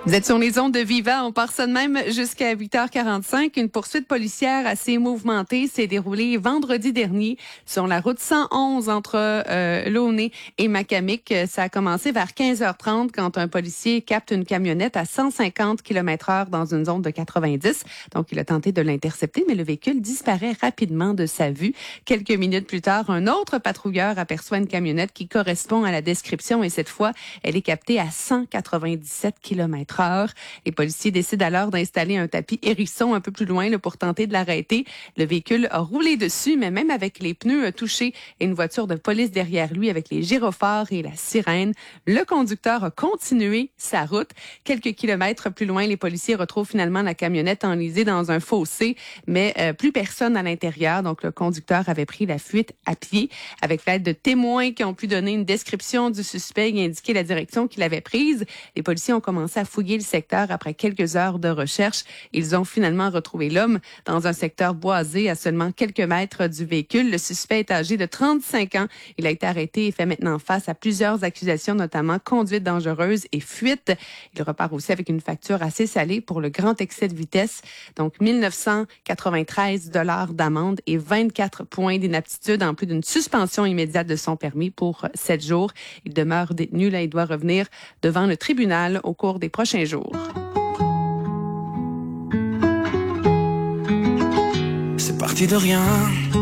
Vous êtes sur les ondes de Viva, on part ça de même jusqu'à 8h45. Une poursuite policière assez mouvementée s'est déroulée vendredi dernier sur la route 111 entre Launay et Macamic. Ça a commencé vers 15h30 quand un policier capte une camionnette à 150 km/h dans une zone de 90. Donc, il a tenté de l'intercepter, mais le véhicule disparaît rapidement de sa vue. Quelques minutes plus tard, un autre patrouilleur aperçoit une camionnette qui correspond à la description et cette fois, elle est captée à 197 km/h. Les policiers décident alors d'installer un tapis hérisson un peu plus loin pour tenter de l'arrêter. Le véhicule a roulé dessus, mais même avec les pneus touchés et une voiture de police derrière lui avec les gyrophares et la sirène, le conducteur a continué sa route. Quelques kilomètres plus loin, les policiers retrouvent finalement la camionnette enlisée dans un fossé, mais plus personne à l'intérieur. Donc, le conducteur avait pris la fuite à pied. Avec l'aide de témoins qui ont pu donner une description du suspect et indiquer la direction qu'il avait prise, les policiers ont commencé à fouiller le secteur après quelques heures de recherche. Ils ont finalement retrouvé l'homme dans un secteur boisé à seulement quelques mètres du véhicule. Le suspect est âgé de 35 ans. Il a été arrêté et fait maintenant face à plusieurs accusations, notamment conduite dangereuse et fuite. Il repart aussi avec une facture assez salée pour le grand excès de vitesse. Donc, 1 993 $ d'amende et 24 points d'inaptitude en plus d'une suspension immédiate de son permis pour 7 jours. Il demeure détenu. Là, il doit revenir devant le tribunal au cours des prochains jours. C'est parti de rien.